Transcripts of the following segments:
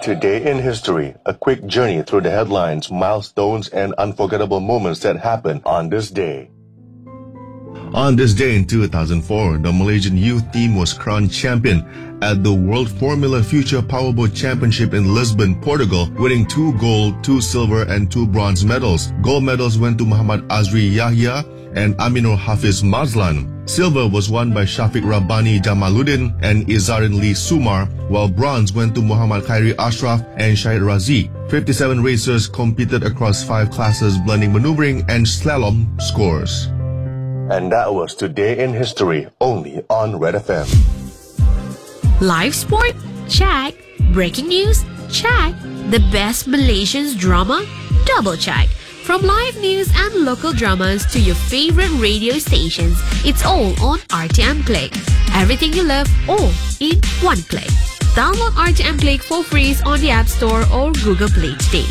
Today in History, a quick journey through the headlines, milestones, and unforgettable moments that happened on this day. On this day in 2004, the Malaysian youth team was crowned champion at the World Formula Future Powerboat Championship in Lisbon, Portugal, winning 2 gold, 2 silver, and 2 bronze medals. Gold medals went to Muhammad Azri Yahya and Aminur Hafiz Mazlan. Silver was won by Shafiq Rabbani Jamaluddin and Izzarin Lee Sumar, while bronze went to Muhammad Khairi Ashraf and Shahid Razi. 57 racers competed across 5 classes, blending maneuvering and slalom scores. And that was Today in History, only on Red FM. Live sport? Check. Breaking news? Check. The best Malaysian drama? Double check. From live news and local dramas to your favorite radio stations, it's all on RTM Click. Everything you love, all in one click. Download RTM Click for free on the App Store or Google Play today.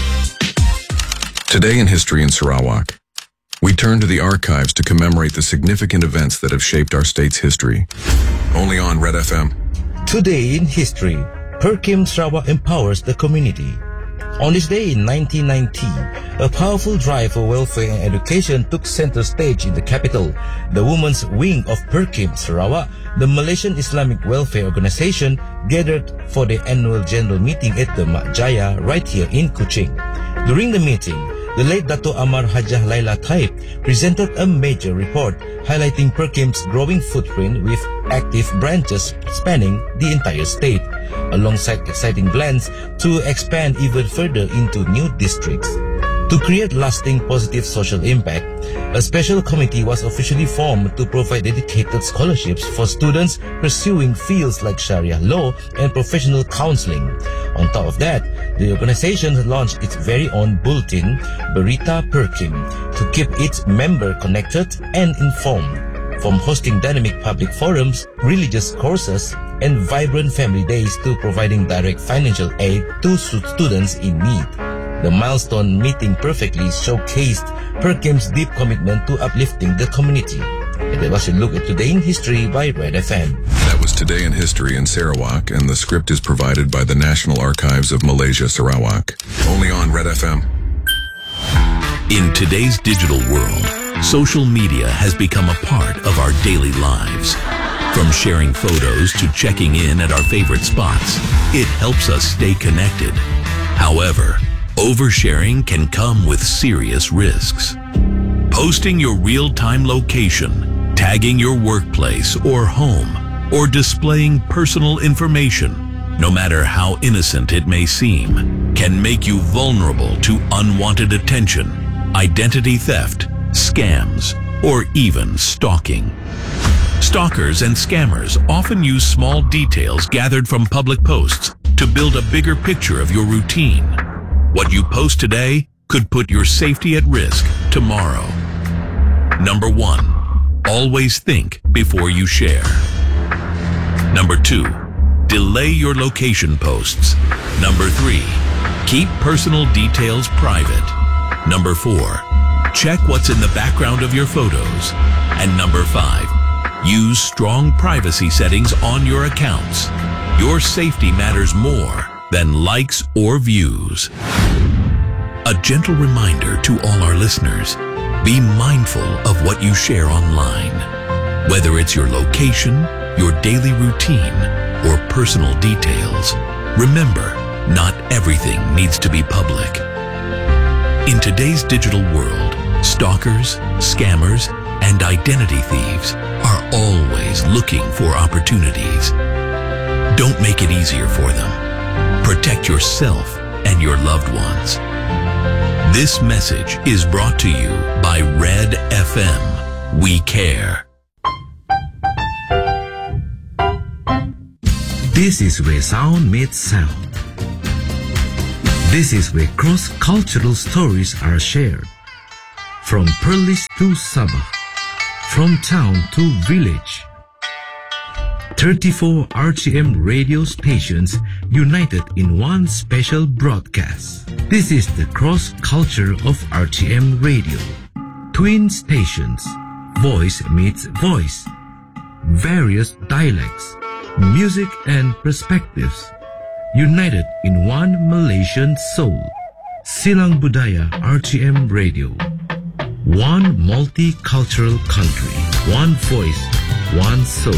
Today in History in Sarawak, we turn to the archives to commemorate the significant events that have shaped our state's history. Only on Red FM. Today in History, Perkim Sarawak empowers the community. On this day in 1990, a powerful drive for welfare and education took center stage in the capital. The women's wing of Perkim Sarawak, the Malaysian Islamic Welfare Organization, gathered for the annual general meeting at the Mat Jaya right here in Kuching. During the meeting, the late Dato' Amar Hajah Laila Taib presented a major report highlighting Perkim's growing footprint with active branches spanning the entire state, alongside exciting plans to expand even further into new districts. To create lasting positive social impact, a special committee was officially formed to provide dedicated scholarships for students pursuing fields like Sharia law and professional counseling. On top of that, the organization launched its very own bulletin, Berita Perkim, to keep its member connected and informed. From hosting dynamic public forums, religious courses, and vibrant family days to providing direct financial aid to students in need. The milestone meeting perfectly showcased Perkim's deep commitment to uplifting the community. And that was a look at Today in History by Red FM. That was Today in History in Sarawak, and the script is provided by the National Archives of Malaysia, Sarawak. Only on Red FM. In today's digital world, social media has become a part of our daily lives. From sharing photos to checking in at our favorite spots, it helps us stay connected. However, oversharing can come with serious risks. Posting your real-time location, tagging your workplace or home, or displaying personal information, no matter how innocent it may seem, can make you vulnerable to unwanted attention, identity theft, scams, or even stalking. Stalkers and scammers often use small details gathered from public posts to build a bigger picture of your routine. What you post today could put your safety at risk tomorrow. Number 1, always think before you share. Number 2, delay your location posts. Number 3, keep personal details private. Number 4, check what's in the background of your photos. And number 5, use strong privacy settings on your accounts. Your safety matters more than likes or views. A gentle reminder to all our listeners, be mindful of what you share online. Whether it's your location, your daily routine, or personal details, remember, not everything needs to be public. In today's digital world, stalkers, scammers, and identity thieves are always looking for opportunities. Don't make it easier for them. Protect yourself and your loved ones. This message is brought to you by Red FM. We care. This is where sound meets sound. This is where cross-cultural stories are shared. From Perlis to Sabah, from town to village. 34 RTM radio stations united in one special broadcast. This is the cross-culture of RTM radio. Twin stations, voice meets voice, various dialects, music and perspectives. united in one Malaysian soul. Silang Budaya RTM Radio. One multicultural country, one voice, one soul.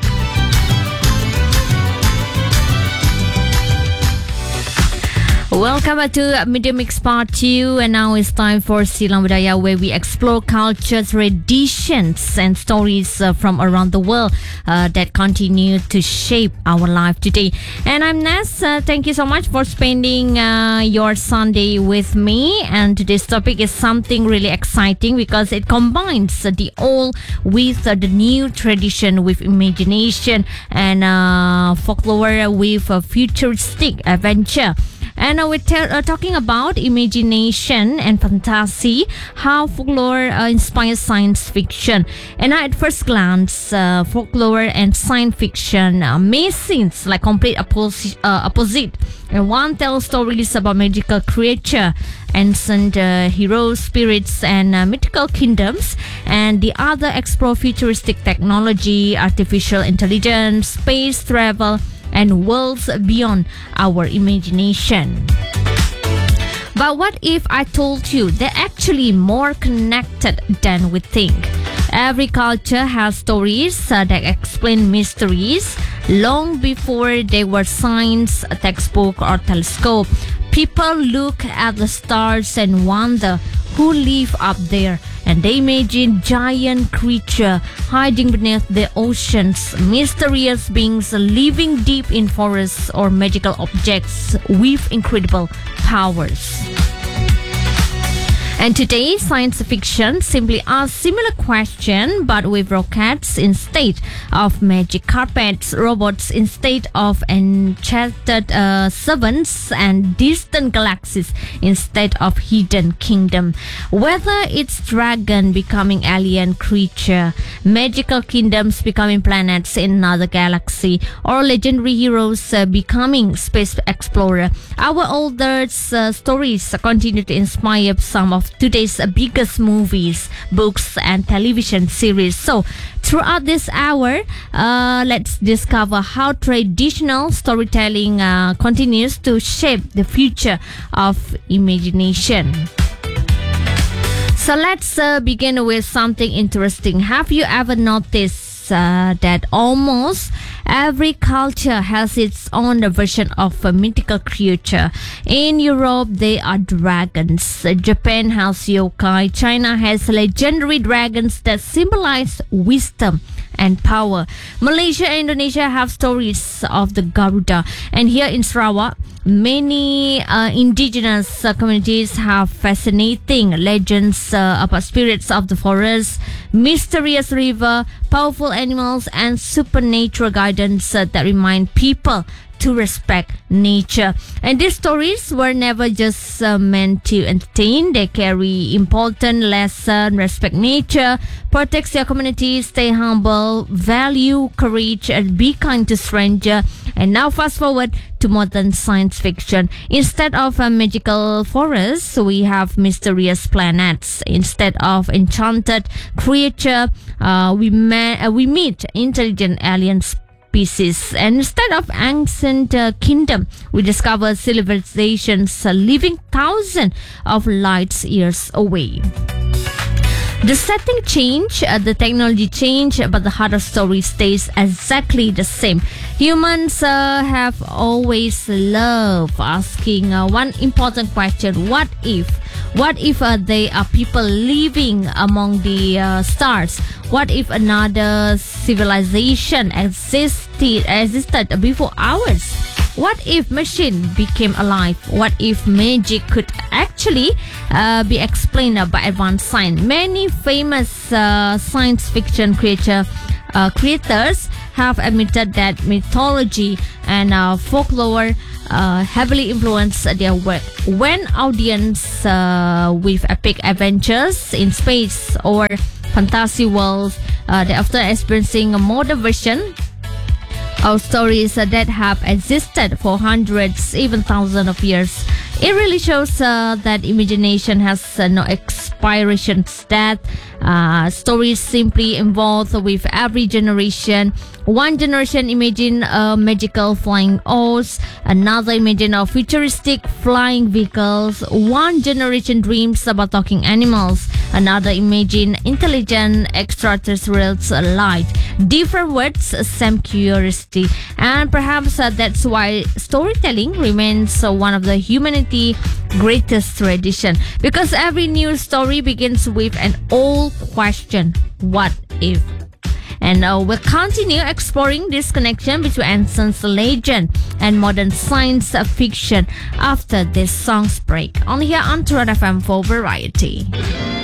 Welcome back to Media Mix Part 2, and now it's time for Silang Budaya, where we explore culture, traditions and stories from around the world that continue to shape our life today. And I'm Ness. Thank you so much for spending your Sunday with me. And today's topic is something really exciting because it combines the old with the new, tradition with imagination, and folklore with futuristic adventure. And we're talking about imagination and fantasy, how folklore inspires science fiction. And at first glance, folklore and science fiction may seem like complete opposite. And one tells stories about magical creature, ancient heroes, spirits, and mythical kingdoms, and the other explore futuristic technology, artificial intelligence, space travel, and worlds beyond our imagination. But what if I told you they're actually more connected than we think? Every culture has stories that explain mysteries long before they were science textbook or telescope. People look at the stars and wonder who live up there, and they imagine giant creatures hiding beneath the oceans, mysterious beings living deep in forests, or magical objects with incredible powers. And today, science fiction simply asks similar question, but with rockets instead of magic carpets, robots instead of enchanted servants, and distant galaxies instead of hidden kingdom. Whether it's dragon becoming alien creature, magical kingdoms becoming planets in another galaxy, or legendary heroes becoming space explorer, our older stories continue to inspire some of today's biggest movies, books, and television series. So throughout this hour, let's discover how traditional storytelling continues to shape the future of imagination. So let's begin with something interesting. Have you ever noticed that almost every culture has its own version of a mythical creature? In Europe, they are dragons. Japan has yokai. China has legendary dragons that symbolize wisdom and power. Malaysia and Indonesia have stories of the Garuda. And here in Sarawak, many indigenous communities have fascinating legends about spirits of the forest, mysterious river, powerful animals, and supernatural guidance that remind people to respect nature. And these stories were never just meant to entertain. They carry important lessons: respect nature, protect your community, stay humble, value courage, and be kind to stranger. And now fast forward to modern science fiction. Instead of a magical forest, we have mysterious planets. Instead of enchanted creature, we meet intelligent alien species. And instead of ancient kingdom, we discover civilizations living thousands of light years away. The setting change, the technology change, but the heart of story stays exactly the same. Humans have always loved asking one important question: what if? What if there are people living among the stars? What if another civilization existed before ours? What if machine became alive? What if magic could actually be explained by advanced science? Many famous science fiction creators have admitted that mythology and folklore heavily influenced their work. When audience with epic adventures in space or fantasy worlds, they after experiencing a modern version of stories that have existed for hundreds, even thousands of years It really shows that imagination has no expiration date. Stories simply evolve with every generation. One generation imagine magical flying oars, another imagine futuristic flying vehicles. One generation dreams about talking animals, another imagine intelligent extraterrestrials light. Different words, same curiosity, and perhaps that's why storytelling remains one of the humanity's greatest tradition. Because every new story begins with an old question: what if? And we'll continue exploring this connection between ancient legend and modern science fiction after this song's break. Only here on Red FM for Variety.